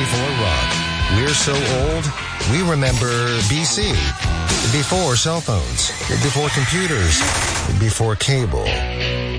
before rock. We're so old, we remember BC. Before cell phones. Before computers. Before cable.